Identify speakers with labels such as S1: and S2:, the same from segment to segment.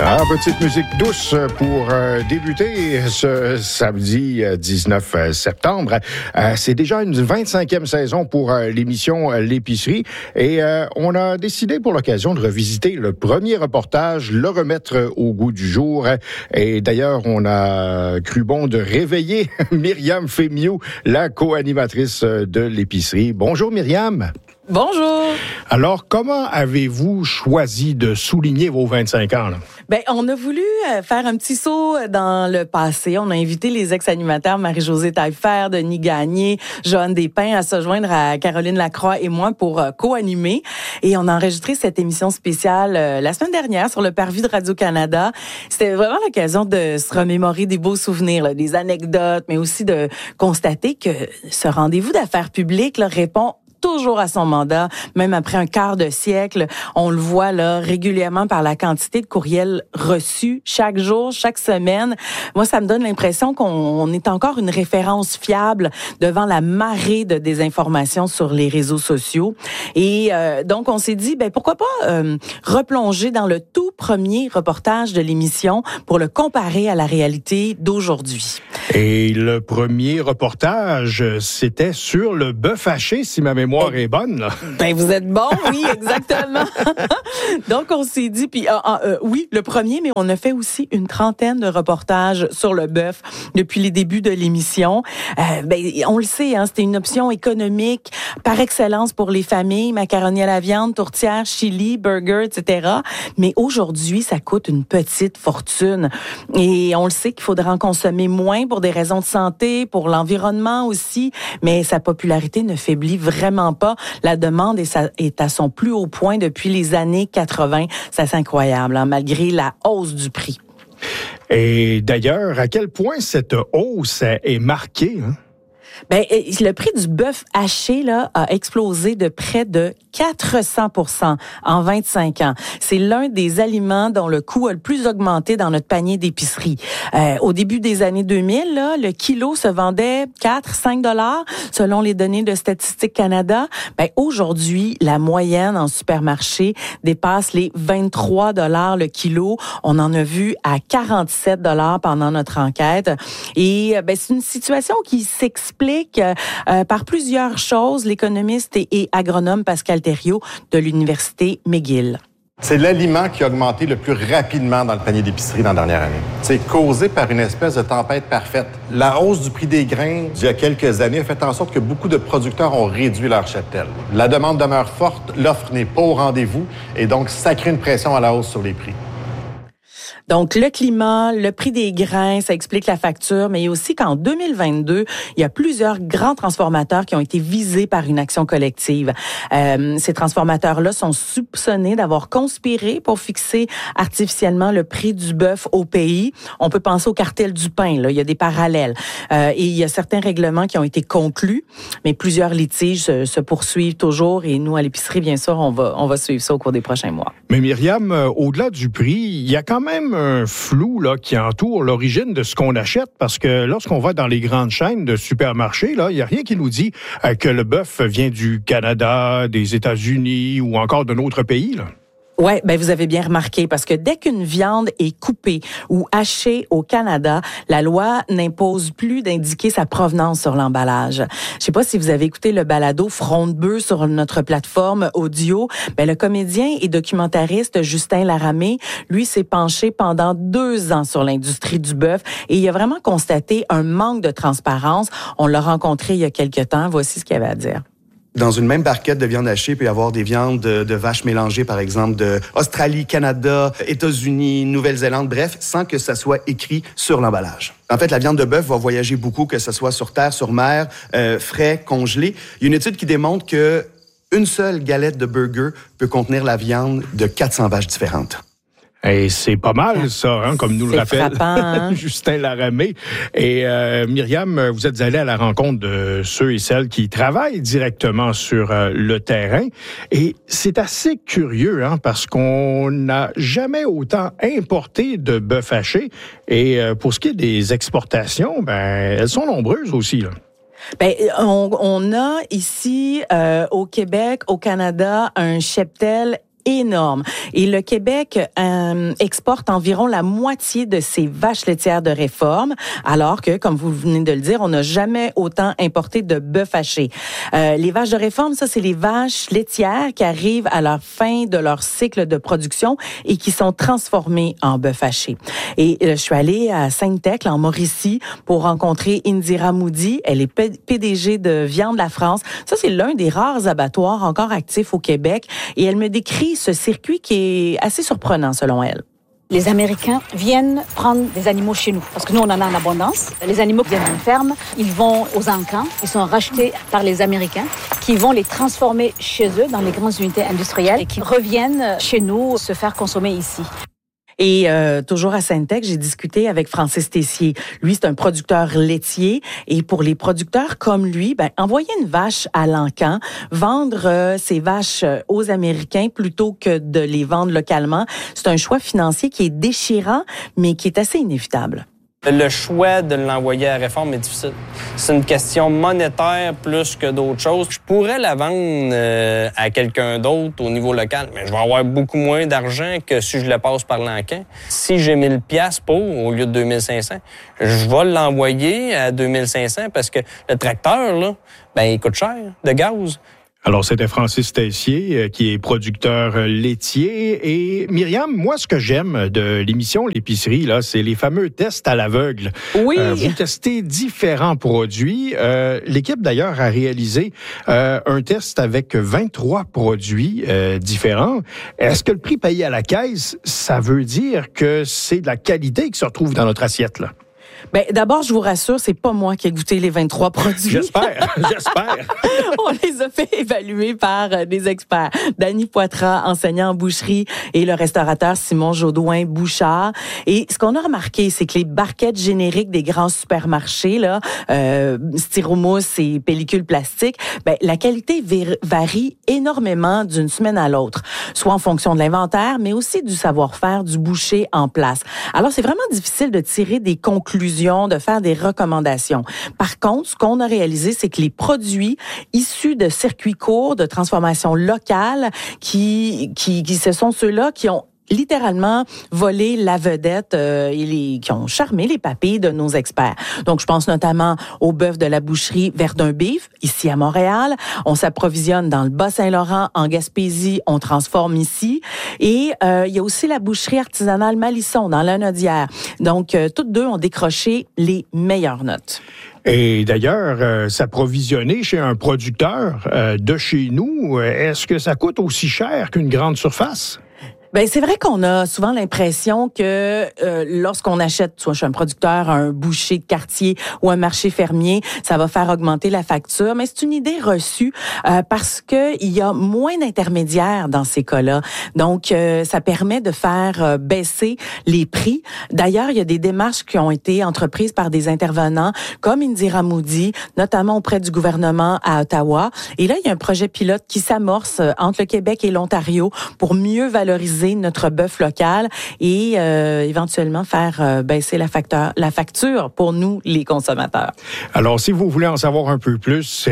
S1: Petite musique douce pour débuter ce samedi 19 septembre. C'est déjà une 25e saison pour l'émission L'Épicerie et on a décidé pour l'occasion de revisiter le premier reportage, le remettre au goût du jour. Et d'ailleurs, on a cru bon de réveiller Myriam Fémiou, la co-animatrice de L'Épicerie. Bonjour Myriam.
S2: Bonjour.
S1: Alors, comment avez-vous choisi de souligner vos 25 ans, là?
S2: Ben, on a voulu faire un petit saut dans le passé. On a invité les ex-animateurs Marie-Josée Taillefer, Denis Gagné, Joanne Despins à se joindre à Caroline Lacroix et moi pour co-animer. Et on a enregistré cette émission spéciale la semaine dernière sur le parvis de Radio-Canada. C'était vraiment l'occasion de se remémorer des beaux souvenirs, là, des anecdotes, mais aussi de constater que ce rendez-vous d'affaires publiques là, répond toujours à son mandat, même après un quart de siècle. On le voit là régulièrement par la quantité de courriels reçus chaque jour, chaque semaine. Moi, ça me donne l'impression qu'on est encore une référence fiable devant la marée de désinformation sur les réseaux sociaux. Et donc, on s'est dit, ben pourquoi pas replonger dans le tout premier reportage de l'émission pour le comparer à la réalité d'aujourd'hui.
S1: Et le premier reportage, c'était sur le bœuf haché, si ma mémoire est bonne, là.
S2: Ben, vous êtes bon, oui, exactement. Donc, on s'est dit, puis oui, le premier, mais on a fait aussi une trentaine de reportages sur le bœuf depuis les débuts de l'émission. Ben, on le sait, hein, c'était une option économique par excellence pour les familles, macaroni à la viande, tourtière, chili, burger, etc. Mais aujourd'hui, ça coûte une petite fortune. Et on le sait qu'il faudra en consommer moins pour des raisons de santé, pour l'environnement aussi, mais sa popularité ne faiblit vraiment pas. La demande est à son plus haut point depuis les années 80. C'est incroyable, hein, malgré la hausse du prix.
S1: Et d'ailleurs, à quel point cette hausse est marquée, hein?
S2: Ben, le prix du bœuf haché là a explosé de près de 400% en 25 ans. C'est l'un des aliments dont le coût a le plus augmenté dans notre panier d'épicerie. Au début des années 2000, là, le kilo se vendait 4-5 $ selon les données de Statistique Canada. Ben, aujourd'hui, la moyenne en supermarché dépasse les 23 $ le kilo. On en a vu à 47 $ pendant notre enquête. Et ben, c'est une situation qui s'explique par plusieurs choses. L'économiste et agronome Pascal Thériault de l'Université McGill.
S3: C'est l'aliment qui a augmenté le plus rapidement dans le panier d'épicerie dans la dernière année. C'est causé par une espèce de tempête parfaite. La hausse du prix des grains d'il y a quelques années a fait en sorte que beaucoup de producteurs ont réduit leur cheptel. La demande demeure forte, l'offre n'est pas au rendez-vous et donc ça crée une pression à la hausse sur les prix.
S2: Donc, le climat, le prix des grains, ça explique la facture, mais aussi qu'en 2022, il y a plusieurs grands transformateurs qui ont été visés par une action collective. Ces transformateurs-là sont soupçonnés d'avoir conspiré pour fixer artificiellement le prix du bœuf au pays. On peut penser au cartel du pain, là. Il y a des parallèles. Et il y a certains règlements qui ont été conclus, mais plusieurs litiges se poursuivent toujours. Et nous, à l'épicerie, bien sûr, on va suivre ça au cours des prochains mois.
S1: Mais Myriam, au-delà du prix, il y a quand même un flou là qui entoure l'origine de ce qu'on achète, parce que lorsqu'on va dans les grandes chaînes de supermarchés, là, il n'y a rien qui nous dit que le bœuf vient du Canada, des États-Unis ou encore d'un autre pays, là.
S2: Ouais, ben vous avez bien remarqué, parce que dès qu'une viande est coupée ou hachée au Canada, la loi n'impose plus d'indiquer sa provenance sur l'emballage. Je sais pas si vous avez écouté le balado Front de bœuf sur notre plateforme audio. Ben le comédien et documentariste Justin Laramé, lui, s'est penché pendant 2 ans sur l'industrie du bœuf et il a vraiment constaté un manque de transparence. On l'a rencontré il y a quelques temps. Voici ce qu'il avait à dire.
S4: Dans une même barquette de viande hachée, il peut y avoir des viandes de vaches mélangées, par exemple, de Australie, Canada, États-Unis, Nouvelle-Zélande, bref, sans que ça soit écrit sur l'emballage. En fait, la viande de bœuf va voyager beaucoup, que ce soit sur terre, sur mer, frais, congelé. Il y a une étude qui démontre que une seule galette de burger peut contenir la viande de 400 vaches différentes.
S1: Et c'est pas mal, ça, hein, comme nous le rappelle Justin Laramé. Et Myriam, vous êtes allée à la rencontre de ceux et celles qui travaillent directement sur le terrain. Et c'est assez curieux, hein, parce qu'on n'a jamais autant importé de bœuf haché. Et pour ce qui est des exportations, ben elles sont nombreuses aussi, là.
S2: Ben, on a ici, au Québec, au Canada, un cheptel énorme. Et le Québec exporte environ la moitié de ses vaches laitières de réforme, alors que, comme vous venez de le dire, on n'a jamais autant importé de bœuf haché. Les vaches de réforme, ça, c'est les vaches laitières qui arrivent à la fin de leur cycle de production et qui sont transformées en bœuf haché. Et je suis allée à Sainte-Thècle, en Mauricie, pour rencontrer Indira Moody. Elle est PDG de Viande La France. Ça, c'est l'un des rares abattoirs encore actifs au Québec. Et elle me décrit ce circuit qui est assez surprenant, selon elle.
S5: Les Américains viennent prendre des animaux chez nous, parce que nous, on en a en abondance. Les animaux viennent d'une ferme, ils vont aux encans, ils sont rachetés par les Américains, qui vont les transformer chez eux dans les grandes unités industrielles et qui reviennent chez nous se faire consommer ici.
S2: Et toujours à Sainte-Thècle, j'ai discuté avec Francis Tessier. Lui, c'est un producteur laitier. Et pour les producteurs comme lui, envoyer une vache à l'encan, vendre ces vaches aux Américains plutôt que de les vendre localement, c'est un choix financier qui est déchirant, mais qui est assez inévitable.
S6: Le choix de l'envoyer à la réforme est difficile. C'est une question monétaire plus que d'autres choses. Je pourrais la vendre à quelqu'un d'autre au niveau local, mais je vais avoir beaucoup moins d'argent que si je le passe par l'encan. Si j'ai 1000 piastres au lieu de 2500, je vais l'envoyer à 2500 parce que le tracteur, là, il coûte cher de gaz.
S1: Alors, c'était Francis Tessier, qui est producteur laitier. Et Myriam, moi, ce que j'aime de l'émission L'épicerie, là, c'est les fameux tests à l'aveugle.
S2: Oui.
S1: Vous testez différents produits. L'équipe, d'ailleurs, a réalisé un test avec 23 produits différents. Est-ce que le prix payé à la caisse, ça veut dire que c'est de la qualité qui se retrouve dans notre assiette, là?
S2: D'abord, je vous rassure, c'est pas moi qui ai goûté les 23 produits.
S1: J'espère.
S2: On les a fait évaluer par des experts. Dany Poitras, enseignant en boucherie, et le restaurateur Simon Jodoin-Bouchard. Et ce qu'on a remarqué, c'est que les barquettes génériques des grands supermarchés, là, styromousse et pellicules plastiques, la qualité varie énormément d'une semaine à l'autre, soit en fonction de l'inventaire, mais aussi du savoir-faire du boucher en place. Alors, c'est vraiment difficile de tirer des conclusions, de faire des recommandations. Par contre, ce qu'on a réalisé, c'est que les produits issus de circuits courts, de transformation locale, ce sont ceux-là qui ont littéralement volé la vedette qui ont charmé les papilles de nos experts. Donc, je pense notamment au bœuf de la boucherie Verdun Beef, ici à Montréal. On s'approvisionne dans le Bas-Saint-Laurent, en Gaspésie, on transforme ici. Et il y a aussi la boucherie artisanale Malisson, dans l'Anaudière. Donc, toutes deux ont décroché les meilleures notes.
S1: Et d'ailleurs, s'approvisionner chez un producteur de chez nous, est-ce que ça coûte aussi cher qu'une grande surface?
S2: C'est vrai qu'on a souvent l'impression que lorsqu'on achète, soit chez un producteur, un boucher de quartier ou un marché fermier, ça va faire augmenter la facture. Mais c'est une idée reçue parce que il y a moins d'intermédiaires dans ces cas-là. Donc, ça permet de faire baisser les prix. D'ailleurs, il y a des démarches qui ont été entreprises par des intervenants comme Indira Moody, notamment auprès du gouvernement à Ottawa. Et là, il y a un projet pilote qui s'amorce entre le Québec et l'Ontario pour mieux valoriser notre bœuf local et éventuellement faire baisser la facture pour nous, les consommateurs.
S1: Alors, si vous voulez en savoir un peu plus,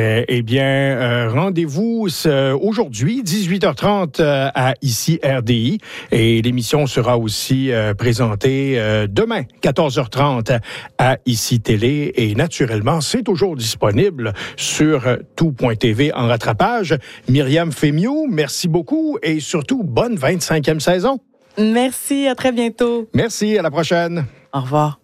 S1: rendez-vous aujourd'hui, 18h30 à ici RDI. Et l'émission sera aussi présentée demain, 14h30 à ici Télé. Et naturellement, c'est toujours disponible sur tout.tv en rattrapage. Myriam Fémiot, merci beaucoup et surtout, bonne 25e saison.
S2: Merci, à très bientôt.
S1: Merci, à la prochaine.
S2: Au revoir.